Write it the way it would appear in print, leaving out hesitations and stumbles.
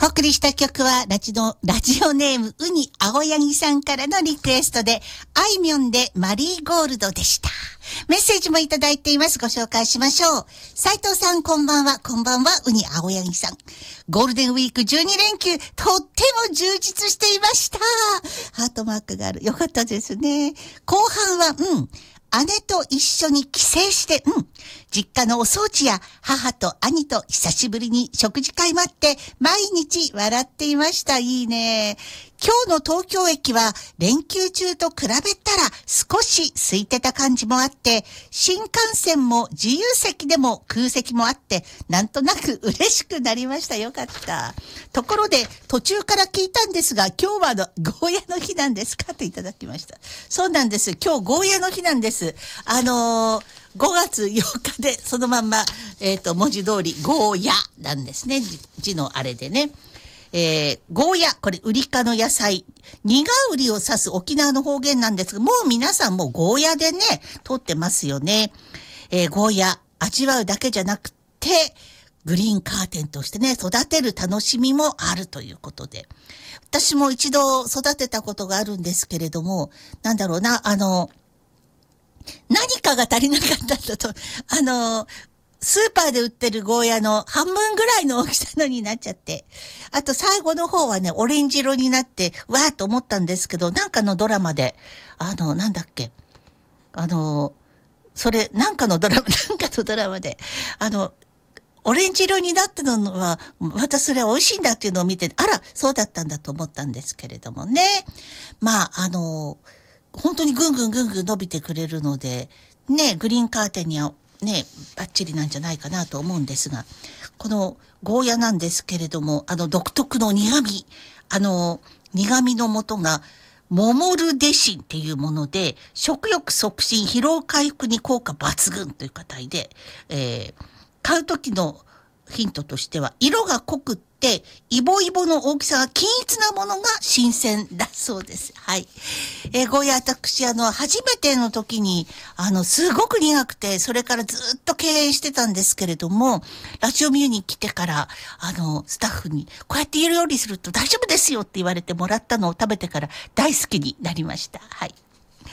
お送りした曲はラジオネームウニ青柳さんからのリクエストで、あいみょんでマリーゴールドでした。メッセージもいただいています。ご紹介しましょう。斉藤さん、こんばんは。こんばんは。ウニ青柳さん。ゴールデンウィーク12連休、とっても充実していました。ハートマークがある。よかったですね。後半は、姉と一緒に帰省して、実家のお掃除や母と兄と久しぶりに食事会もあって、毎日笑っていました。いいね。今日の東京駅は連休中と比べたら少し空いてた感じもあって、新幹線も自由席でも空席もあって、なんとなく嬉しくなりました。よかった。ところで途中から聞いたんですが、今日はゴーヤの日なんですかといただきました。そうなんです。今日ゴーヤの日なんです。5月8日でそのまんま、文字通りゴーヤなんですね。字のあれでね。ゴーヤ、これウリ科の野菜。苦ウリを指す沖縄の方言なんですが、もう皆さんもうゴーヤでね、通ってますよね。ゴーヤ、味わうだけじゃなくて、グリーンカーテンとしてね、育てる楽しみもあるということで。私も一度育てたことがあるんですけれども、なんだろうな、何かが足りなかったんだと、スーパーで売ってるゴーヤの半分ぐらいの大きさのになっちゃって。あと最後の方はね、オレンジ色になって、わーっと思ったんですけど、なんかのドラマで、なんだっけ。なんかのドラマで、オレンジ色になったのは、またそれは美味しいんだっていうのを見て、あら、そうだったんだと思ったんですけれどもね。まあ、本当にぐんぐん伸びてくれるので、ね、グリーンカーテンにはね、バッチリなんじゃないかなと思うんですが、このゴーヤなんですけれども、独特の苦味、苦味の元が、モモルデシンっていうもので、食欲促進、疲労回復に効果抜群という形で、買う時のヒントとしては、色が濃くって、イボイボの大きさが均一なものが新鮮だそうです。はい。ゴーヤ私、初めての時に、すごく苦くて、それからずっと敬遠してたんですけれども、ラジオミューに来てから、スタッフに、こうやって料理すると大丈夫ですよって言われてもらったのを食べてから大好きになりました。はい。